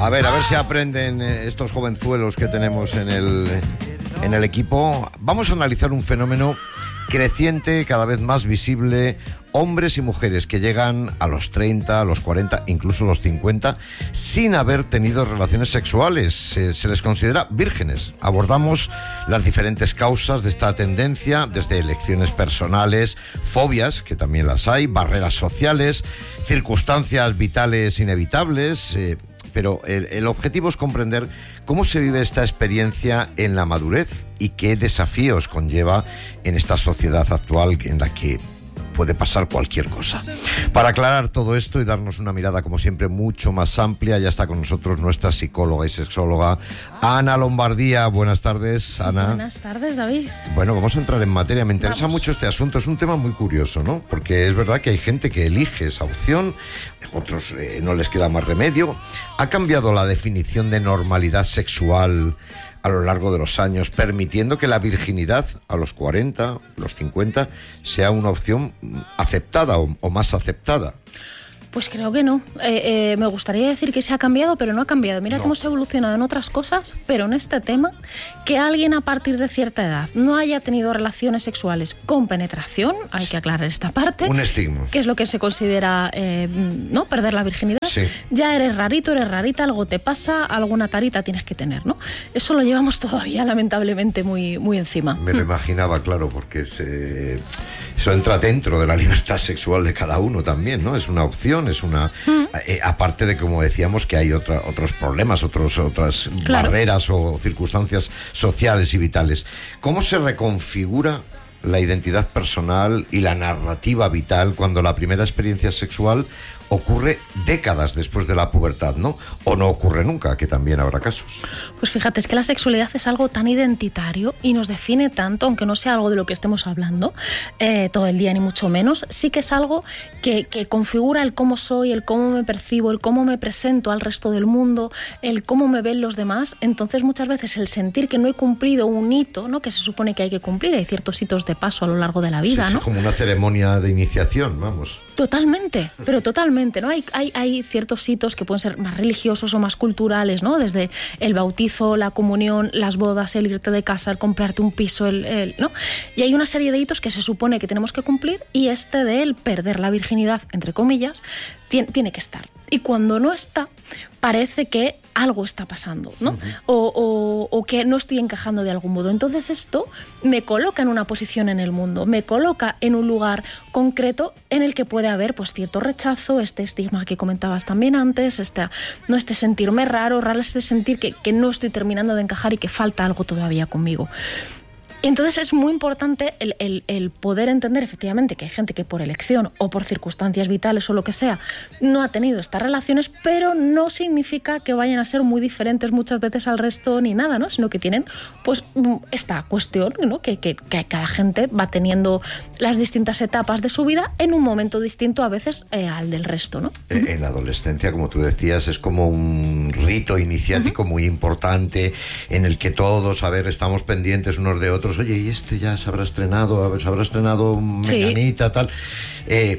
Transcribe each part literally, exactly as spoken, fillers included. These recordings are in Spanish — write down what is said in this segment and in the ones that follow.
A ver, a ver si aprenden estos jovenzuelos que tenemos en el, en el equipo. Vamos a analizar un fenómeno creciente, cada vez más visible. Hombres y mujeres que llegan a los treinta, a los cuarenta, incluso a los cincuenta, sin haber tenido relaciones sexuales. Se, se les considera vírgenes. Abordamos las diferentes causas de esta tendencia, desde elecciones personales, fobias, que también las hay, barreras sociales, circunstancias vitales inevitables. Eh, pero el, el objetivo es comprender cómo se vive esta experiencia en la madurez y qué desafíos conlleva en esta sociedad actual en la que puede pasar cualquier cosa. Para aclarar todo esto y darnos una mirada, como siempre, mucho más amplia, ya está con nosotros nuestra psicóloga y sexóloga Ana Lombardía. Buenas tardes, Ana. Buenas tardes, David. Bueno, vamos a entrar en materia. Me interesa vamos. mucho este asunto. Es un tema muy curioso, ¿no? Porque es verdad que hay gente que elige esa opción, otros eh, no les queda más remedio. ¿Ha cambiado la definición de normalidad sexual a lo largo de los años, permitiendo que la virginidad a los cuarenta, los cincuenta, sea una opción aceptada o, o más aceptada? Pues creo que no. Eh, eh, me gustaría decir que se ha cambiado, pero no ha cambiado. Mira No. cómo se ha evolucionado en otras cosas, pero en este tema, que alguien a partir de cierta edad no haya tenido relaciones sexuales con penetración, hay que aclarar esta parte. Un estigma. Que es lo que se considera, eh, ¿no? Perder la virginidad. Sí. Ya eres rarito, eres rarita, algo te pasa, alguna tarita tienes que tener, ¿no? Eso lo llevamos todavía, lamentablemente, muy, muy encima. Me lo imaginaba, claro, porque se, eso entra dentro de la libertad sexual de cada uno también, ¿no? Es una opción, es una... Mm. Eh, aparte de, como decíamos, que hay otra, otros problemas, otros, otras claro. barreras o circunstancias sociales y vitales. ¿Cómo se reconfigura la identidad personal y la narrativa vital cuando la primera experiencia sexual ocurre décadas después de la pubertad, ¿no? O no ocurre nunca, que también habrá casos. Pues fíjate, es que la sexualidad es algo tan identitario y nos define tanto, aunque no sea algo de lo que estemos hablando eh, todo el día, ni mucho menos, sí que es algo que, que configura el cómo soy, el cómo me percibo, el cómo me presento al resto del mundo, el cómo me ven los demás. Entonces, muchas veces el sentir que no he cumplido un hito, ¿no? Que se supone que hay que cumplir, hay ciertos hitos de paso a lo largo de la vida, sí, ¿no? Es como una ceremonia de iniciación, vamos. Totalmente, pero totalmente, ¿no? Hay, hay, hay ciertos hitos que pueden ser más religiosos o más culturales, ¿no? Desde el bautizo, la comunión, las bodas, el irte de casa, el comprarte un piso, el, el, ¿no? Y hay una serie de hitos que se supone que tenemos que cumplir y este de el perder la virginidad, entre comillas, tiene, tiene que estar. Y cuando no está, parece que algo está pasando, ¿no? Uh-huh. O, o, o que no estoy encajando de algún modo. Entonces esto me coloca en una posición en el mundo, me coloca en un lugar concreto en el que puede haber pues cierto rechazo, este estigma que comentabas también antes, este, no este sentirme raro, raro este sentir que, que no estoy terminando de encajar y que falta algo todavía conmigo. Entonces es muy importante el, el, el poder entender efectivamente que hay gente que por elección o por circunstancias vitales o lo que sea no ha tenido estas relaciones, pero no significa que vayan a ser muy diferentes muchas veces al resto ni nada, ¿no? Sino que tienen pues esta cuestión, ¿no? que, que, que cada gente va teniendo las distintas etapas de su vida en un momento distinto a veces eh, al del resto, ¿no? En la adolescencia, como tú decías, es como un rito iniciático uh-huh. muy importante en el que todos, a ver, estamos pendientes unos de otros. Oye, y este ya se habrá estrenado, se habrá estrenado Menganita, sí. tal. Eh,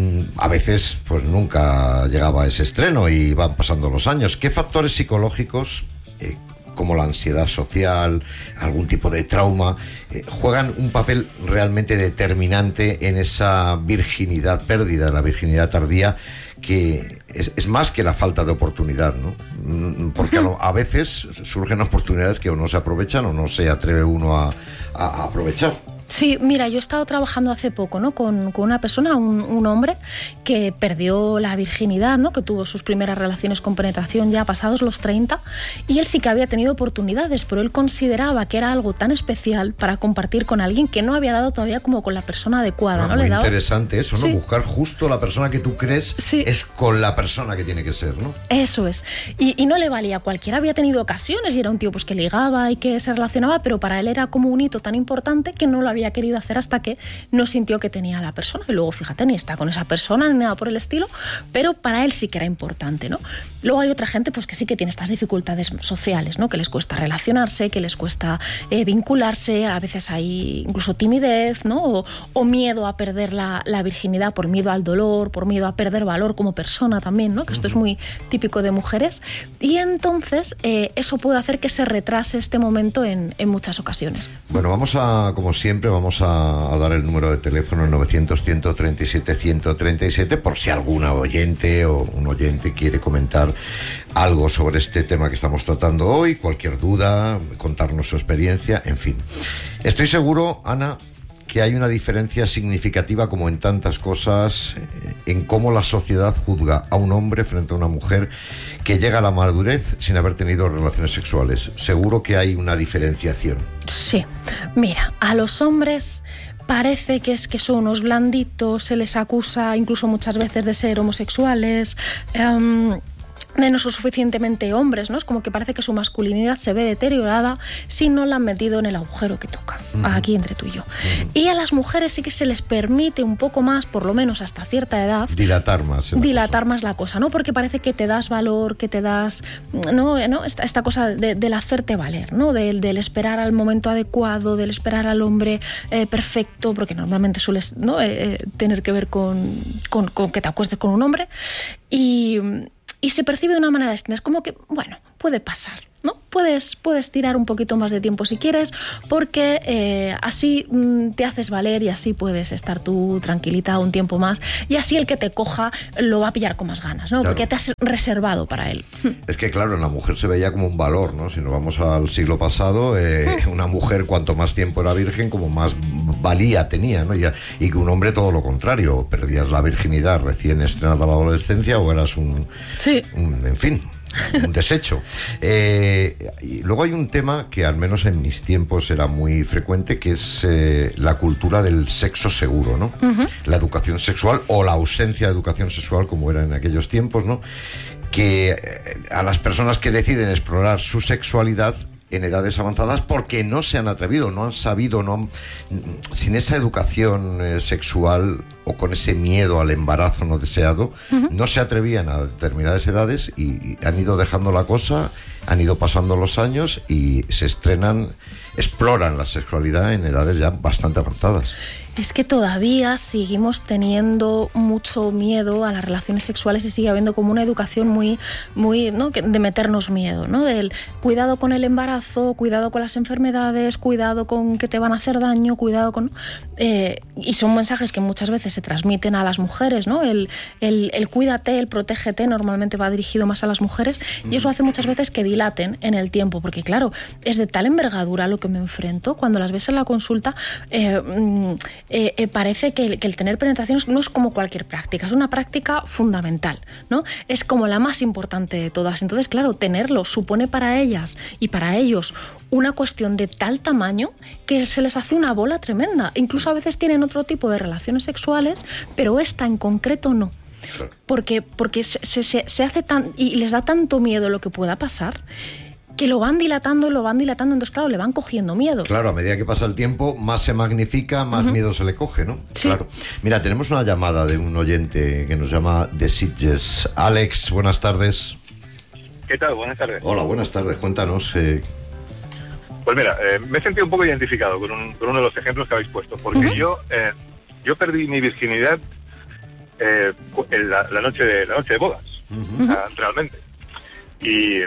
a veces, pues nunca llegaba a ese estreno y van pasando los años. ¿Qué factores psicológicos, eh, como la ansiedad social, algún tipo de trauma, eh, juegan un papel realmente determinante en esa virginidad perdida, la virginidad tardía, que es, es más que la falta de oportunidad, ¿no? Porque a, lo, a veces surgen oportunidades que o no se aprovechan o no se atreve uno a, a, a aprovechar. Sí, mira, yo he estado trabajando hace poco, ¿no? Con, con una persona, un, un hombre que perdió la virginidad, ¿no? Que tuvo sus primeras relaciones con penetración ya pasados los treinta, y él sí que había tenido oportunidades, pero él consideraba que era algo tan especial para compartir con alguien que no había dado todavía como con la persona adecuada, ah, ¿no? Muy Le daba... interesante eso, ¿no? Sí. Buscar justo la persona que tú crees sí. es con la persona que tiene que ser, ¿no? Eso es. Y, y no le valía. Cualquiera había tenido ocasiones y era un tío pues que ligaba y que se relacionaba, pero para él era como un hito tan importante que no lo había había querido hacer hasta que no sintió que tenía a la persona. Y luego, fíjate, ni está con esa persona ni nada por el estilo, pero para él sí que era importante, ¿no? Luego hay otra gente pues que sí que tiene estas dificultades sociales, ¿no? Que les cuesta relacionarse, que les cuesta eh, vincularse, a veces hay incluso timidez, ¿no? O, o miedo a perder la, la virginidad por miedo al dolor, por miedo a perder valor como persona también, ¿no? Que esto es muy típico de mujeres. Y entonces eh, eso puede hacer que se retrase este momento en, en muchas ocasiones. Bueno, vamos a, como siempre, vamos a, a dar el número de teléfono novecientos, ciento treinta y siete, ciento treinta y siete por si alguna oyente o un oyente quiere comentar algo sobre este tema que estamos tratando hoy, cualquier duda, contarnos su experiencia, en fin. Estoy seguro, Ana, que hay una diferencia significativa, como en tantas cosas, en cómo la sociedad juzga a un hombre frente a una mujer que llega a la madurez sin haber tenido relaciones sexuales. Seguro que hay una diferenciación. Sí, mira, a los hombres parece que es que son unos blanditos, se les acusa incluso muchas veces de ser homosexuales, um, de no ser suficientemente hombres, ¿no? Es como que parece que su masculinidad se ve deteriorada si no la han metido en el agujero que toca, uh-huh. aquí entre tú y yo. Uh-huh. Y a las mujeres sí que se les permite un poco más, por lo menos hasta cierta edad, dilatar más. Dilatar cosa. más la cosa, ¿no? Porque parece que te das valor, que te das, ¿no? ¿no? Esta, esta cosa de, del hacerte valer, ¿no? Del, del esperar al momento adecuado, del esperar al hombre eh, perfecto, porque normalmente sueles, ¿no? eh, tener que ver con, con, con que te acuestes con un hombre. Y... Y se percibe de una manera distinta. Es como que, bueno, puede pasar, ¿no? Puedes, puedes tirar un poquito más de tiempo si quieres, porque eh, así mm, te haces valer y así puedes estar tú tranquilita un tiempo más. Y así el que te coja lo va a pillar con más ganas, ¿no? Claro. Porque te has reservado para él. Es que, claro, en la mujer se veía como un valor, ¿no? Si nos vamos al siglo pasado, eh, una mujer cuanto más tiempo era virgen, como más valía tenía, ¿no? Y, y que un hombre todo lo contrario. Perdías la virginidad recién estrenada la adolescencia o eras un... Sí. un en fin... un desecho. Eh, y luego hay un tema que al menos en mis tiempos era muy frecuente, que es eh, la cultura del sexo seguro, ¿no? Uh-huh. La educación sexual o la ausencia de educación sexual, como era en aquellos tiempos, ¿no? Que eh, a las personas que deciden explorar su sexualidad en edades avanzadas, porque no se han atrevido, no han sabido, no han, sin esa educación eh, sexual o con ese miedo al embarazo no deseado, uh-huh. no se atrevían a determinadas edades y, y han ido dejando la cosa, han ido pasando los años y se estrenan, exploran la sexualidad en edades ya bastante avanzadas. Es que todavía seguimos teniendo mucho miedo a las relaciones sexuales y sigue habiendo como una educación muy, muy, ¿no? de meternos miedo, ¿no? Del cuidado con el embarazo, cuidado con las enfermedades, cuidado con que te van a hacer daño, cuidado con... Eh, y son mensajes que muchas veces se transmiten a las mujeres, ¿no? El, el, el cuídate, el protégete, normalmente va dirigido más a las mujeres y eso hace muchas veces que dilaten en el tiempo, porque claro, es de tal envergadura lo que me enfrento, cuando las ves en la consulta... Eh, Eh, eh, parece que el, que el tener penetraciones no es como cualquier práctica, es una práctica fundamental, ¿no? Es como la más importante de todas. Entonces, claro, tenerlo supone para ellas y para ellos una cuestión de tal tamaño que se les hace una bola tremenda. Incluso a veces tienen otro tipo de relaciones sexuales, pero esta en concreto no. Claro. Porque, porque se, se, se hace tan... y les da tanto miedo lo que pueda pasar, que lo van dilatando y lo van dilatando, entonces claro, le van cogiendo miedo. Claro, a medida que pasa el tiempo, más se magnifica, más uh-huh. miedo se le coge, ¿no? Sí. Claro. Mira, tenemos una llamada de un oyente que nos llama de Sitges. Alex, buenas tardes. ¿Qué tal? Buenas tardes. Hola, buenas tardes, cuéntanos. Eh... Pues mira, eh, me he sentido un poco identificado con, un, con uno de los ejemplos que habéis puesto, porque uh-huh. yo eh, yo perdí mi virginidad eh, en la, la noche de la noche de bodas, uh-huh. o sea, realmente. Y...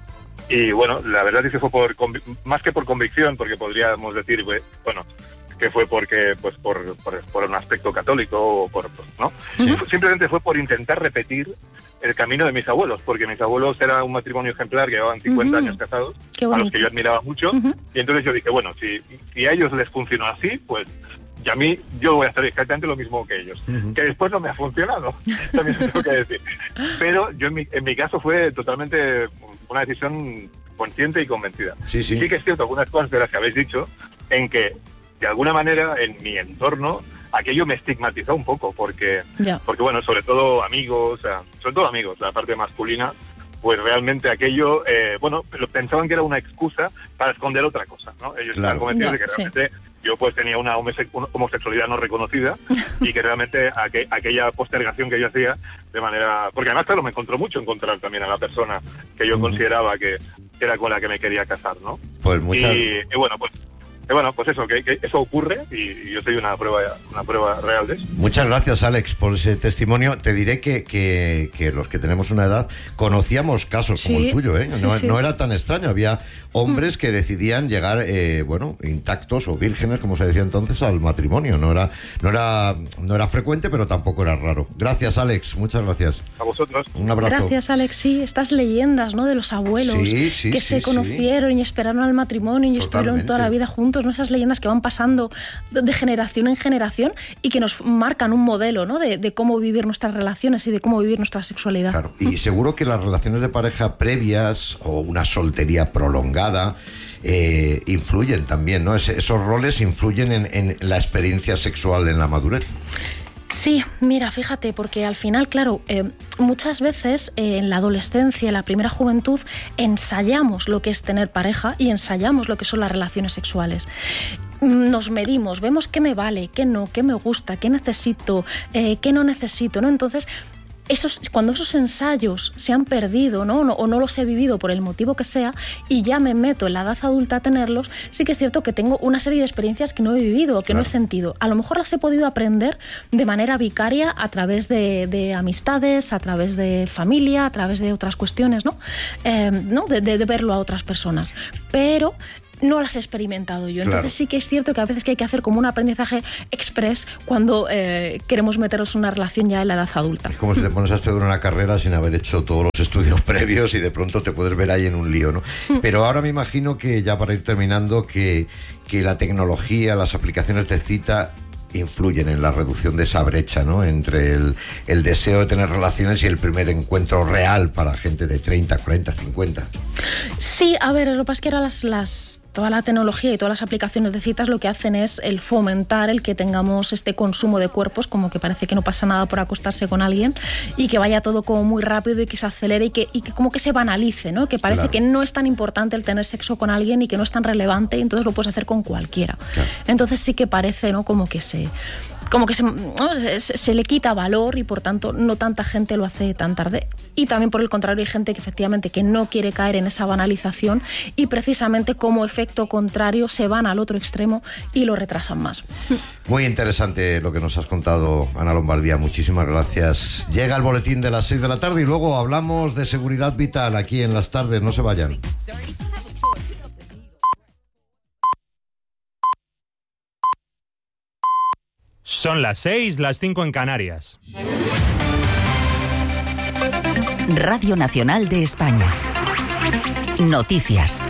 Y bueno, la verdad es que fue por más que por convicción, porque podríamos decir, bueno, que fue porque pues por, por, por un aspecto católico o por, ¿no? Sí. Simplemente fue por intentar repetir el camino de mis abuelos, porque mis abuelos eran un matrimonio ejemplar que llevaban cincuenta uh-huh. años casados, a los que yo admiraba mucho, uh-huh. y entonces yo dije, bueno, si, si a ellos les funcionó así, pues y a mí yo voy a hacer exactamente lo mismo que ellos. Uh-huh. Que después no me ha funcionado, también tengo que decir. Pero yo en mi, en mi caso fue totalmente una decisión consciente y convencida. Sí, sí. Sí que es cierto algunas cosas de las que habéis dicho, en que de alguna manera en mi entorno aquello me estigmatizó un poco, porque, yeah. porque bueno, sobre todo amigos, o sea, sobre todo amigos, la parte masculina, pues realmente aquello, eh, bueno, pensaban que era una excusa para esconder otra cosa, ¿no? Ellos claro. estaban convencidos yeah, de que realmente... Sí. yo pues tenía una homosexualidad no reconocida y que realmente aqu aquella postergación que yo hacía de manera... Porque además, claro, me encontró mucho encontrar también a la persona que yo uh-huh. consideraba que era con la que me quería casar, ¿no? Pues muchas... Y, y bueno, pues... Eh, bueno, pues eso, que, que eso ocurre y, y yo soy una prueba una prueba real de eso. Muchas gracias, Alex, por ese testimonio. Te diré que, que, que los que tenemos una edad conocíamos casos sí, como el tuyo, ¿eh? No, sí, sí. no era tan extraño. Había hombres que decidían llegar, eh, bueno, intactos o vírgenes, como se decía entonces, al matrimonio. No era, no era, no era frecuente, pero tampoco era raro. Gracias, Alex. Muchas gracias. A vosotros. Un abrazo. Gracias, Alex. Sí, estas leyendas, ¿no? De los abuelos sí, sí, que sí, se conocieron sí. y esperaron al matrimonio y Totalmente. estuvieron toda la vida juntos. ¿No? Esas leyendas que van pasando de generación en generación y que nos marcan un modelo, ¿no? de, de cómo vivir nuestras relaciones y de cómo vivir nuestra sexualidad. Claro. Y seguro que las relaciones de pareja previas o una soltería prolongada eh, influyen también, ¿no? Es, esos roles influyen en, en la experiencia sexual en la madurez. Sí, mira, fíjate, porque al final, claro, eh, muchas veces eh, en la adolescencia, en la primera juventud, ensayamos lo que es tener pareja y ensayamos lo que son las relaciones sexuales. Nos medimos, vemos qué me vale, qué no, qué me gusta, qué necesito, eh, qué no necesito, ¿no? Entonces, esos, cuando esos ensayos se han perdido, ¿no? No, o no los he vivido por el motivo que sea y ya me meto en la edad adulta a tenerlos, sí que es cierto que tengo una serie de experiencias que no he vivido, que claro. no he sentido. A lo mejor las he podido aprender de manera vicaria a través de, de amistades, a través de familia, a través de otras cuestiones, ¿no? Eh, ¿no? De, de, de verlo a otras personas. Pero no las he experimentado yo. Entonces claro. sí que es cierto que a veces que hay que hacer como un aprendizaje express cuando eh, queremos meternos en una relación ya en la edad adulta. Es como si te pones a estudiar una carrera sin haber hecho todos los estudios previos y de pronto te puedes ver ahí en un lío, ¿no? Pero ahora me imagino que ya para ir terminando que, que la tecnología, las aplicaciones de cita influyen en la reducción de esa brecha, ¿no? Entre el, el deseo de tener relaciones y el primer encuentro real para gente de treinta, cuarenta, cincuenta. Sí, a ver, lo que pasa es que ahora las, las, toda la tecnología y todas las aplicaciones de citas lo que hacen es el fomentar el que tengamos este consumo de cuerpos, como que parece que no pasa nada por acostarse con alguien y que vaya todo como muy rápido y que se acelere y que, y que como que se banalice, ¿no? Que parece claro. que no es tan importante el tener sexo con alguien y que no es tan relevante y entonces lo puedes hacer con cualquiera. Claro. Entonces sí que parece, ¿no? Como que se... como que se, ¿no? se, se le quita valor y por tanto no tanta gente lo hace tan tarde. Y también por el contrario hay gente que efectivamente que no quiere caer en esa banalización y precisamente como efecto contrario se van al otro extremo y lo retrasan más. Muy interesante lo que nos has contado, Ana Lombardía. Muchísimas gracias. Llega el boletín de las seis de la tarde y luego hablamos de seguridad vital aquí en Las Tardes. No se vayan. Son las seis, las cinco en Canarias. Radio Nacional de España. Noticias.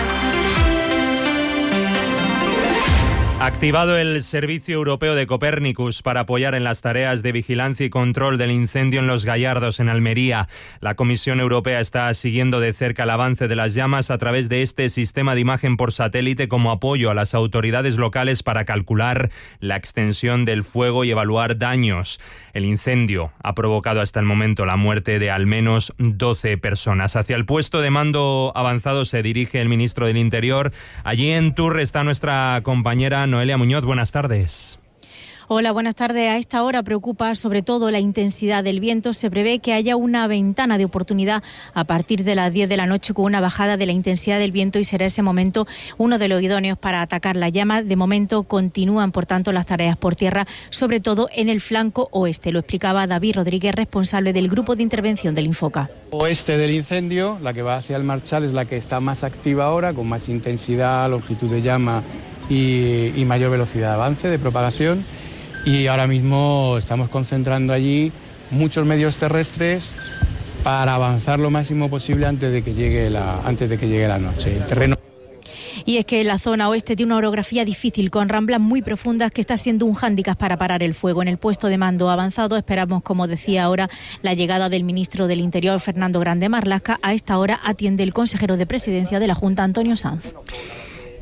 Activado el Servicio Europeo de Copérnicus para apoyar en las tareas de vigilancia y control del incendio en Los Gallardos, en Almería. La Comisión Europea está siguiendo de cerca el avance de las llamas a través de este sistema de imagen por satélite como apoyo a las autoridades locales para calcular la extensión del fuego y evaluar daños. El incendio ha provocado hasta el momento la muerte de al menos doce personas. Hacia el puesto de mando avanzado se dirige el ministro del Interior. Allí en Tours está nuestra compañera Noelia Muñoz, buenas tardes. Hola, buenas tardes. A esta hora preocupa sobre todo la intensidad del viento. Se prevé que haya una ventana de oportunidad a partir de las diez de la noche con una bajada de la intensidad del viento y será ese momento uno de los idóneos para atacar la llama. De momento continúan, por tanto, las tareas por tierra, sobre todo en el flanco oeste. Lo explicaba David Rodríguez, responsable del grupo de intervención del Infoca. Oeste del incendio, la que va hacia el Marchal, es la que está más activa ahora, con más intensidad, longitud de llama y, y mayor velocidad de avance, de propagación. Y ahora mismo estamos concentrando allí muchos medios terrestres para avanzar lo máximo posible antes de que llegue la, antes de que llegue la noche. El terreno... Y es que la zona oeste tiene una orografía difícil, con ramblas muy profundas que está siendo un hándicap para parar el fuego. En el puesto de mando avanzado esperamos, como decía ahora, la llegada del ministro del Interior, Fernando Grande Marlaska. A esta hora atiende el consejero de Presidencia de la Junta, Antonio Sanz.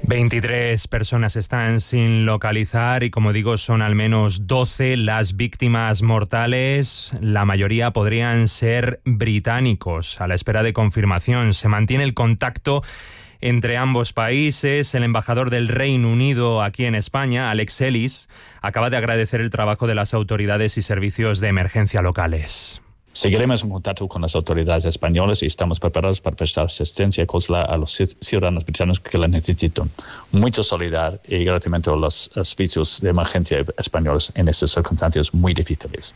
veintitrés personas están sin localizar y, como digo, son al menos doce las víctimas mortales. La mayoría podrían ser británicos. A la espera de confirmación, se mantiene el contacto entre ambos países. El embajador del Reino Unido aquí en España, Alex Ellis, acaba de agradecer el trabajo de las autoridades y servicios de emergencia locales. Seguiremos en contacto con las autoridades españolas y estamos preparados para prestar asistencia consular a los ciudadanos británicos que la necesitan. Mucha solidaridad y agradecimiento a los servicios de emergencia españoles en estas circunstancias muy difíciles.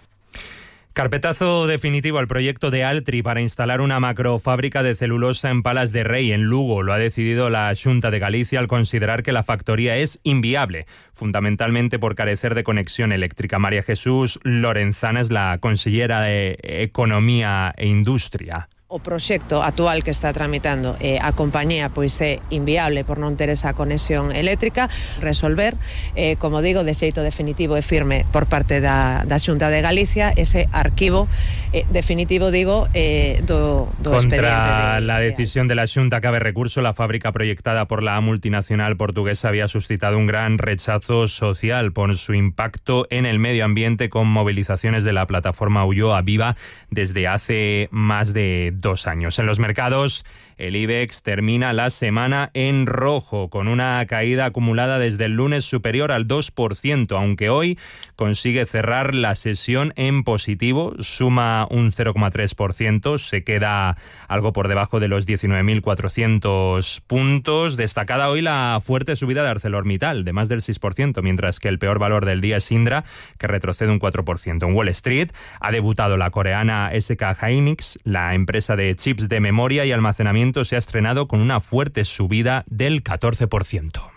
Carpetazo definitivo al proyecto de Altri para instalar una macrofábrica de celulosa en Palas de Rei, en Lugo. Lo ha decidido la Xunta de Galicia al considerar que la factoría es inviable, fundamentalmente por carecer de conexión eléctrica. María Jesús Lorenzana es la consellera de Economía e Industria. O proxecto actual que está tramitando eh, a compañía pois é inviable por non ter esa conexión eléctrica. Resolver, eh, como digo, de xeito definitivo e firme por parte da, da Xunta de Galicia ese arquivo eh, definitivo, digo, eh, do, do expediente. Contra de, la de decisión de la Xunta cabe recurso. La fábrica proyectada por la multinacional portuguesa había suscitado un gran rechazo social por su impacto en el medio ambiente, con movilizaciones de la plataforma Ulloa Viva desde hace más de dos años. En los mercados, el IBEX termina la semana en rojo, con una caída acumulada desde el lunes superior al dos por ciento, aunque hoy consigue cerrar la sesión en positivo, suma un cero coma tres por ciento, se queda algo por debajo de los diecinueve mil cuatrocientos puntos. Destacada hoy la fuerte subida de ArcelorMittal, de más del seis por ciento, mientras que el peor valor del día es Indra, que retrocede un cuatro por ciento. En Wall Street ha debutado la coreana S K Hynix, la empresa de chips de memoria y almacenamiento se ha estrenado con una fuerte subida del catorce por ciento.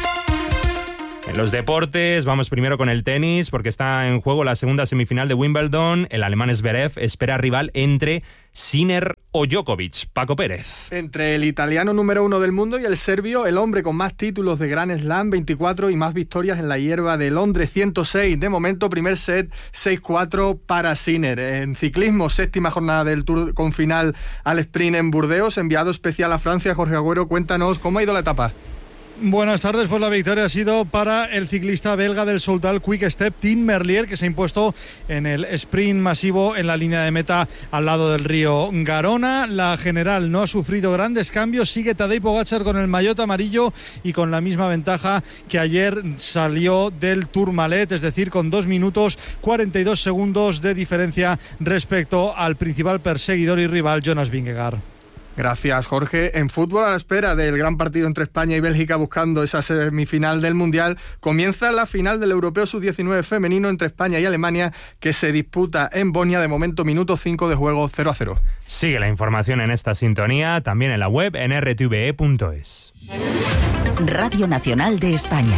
En los deportes, vamos primero con el tenis, porque está en juego la segunda semifinal de Wimbledon. El alemán Zverev espera rival entre Sinner o Djokovic. Paco Pérez. Entre el italiano número uno del mundo y el serbio, el hombre con más títulos de Grand Slam, veinticuatro, y más victorias en la hierba de Londres, ciento seis. De momento, primer set, seis cuatro para Sinner. En ciclismo, séptima jornada del Tour con final al sprint en Burdeos. Enviado especial a Francia, Jorge Agüero, cuéntanos cómo ha ido la etapa. Buenas tardes, pues la victoria ha sido para el ciclista belga del Soudal Quick Step, Tim Merlier, que se ha impuesto en el sprint masivo en la línea de meta al lado del río Garona. La general no ha sufrido grandes cambios, sigue Tadej Pogačar con el maillot amarillo y con la misma ventaja que ayer salió del Tourmalet, es decir, con dos minutos cuarenta y dos segundos de diferencia respecto al principal perseguidor y rival, Jonas Vingegaard. Gracias, Jorge. En fútbol, a la espera del gran partido entre España y Bélgica buscando esa semifinal del Mundial, comienza la final del Europeo sub diecinueve femenino entre España y Alemania, que se disputa en Bosnia. De momento, minuto cinco de juego, cero a cero. Sigue la información en esta sintonía, también en la web en r t v e punto es. Radio Nacional de España.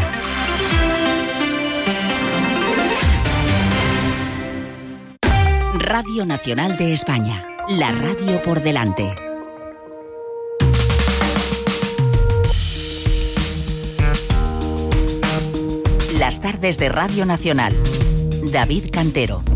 Radio Nacional de España, la radio por delante. Las tardes de Radio Nacional. David Cantero.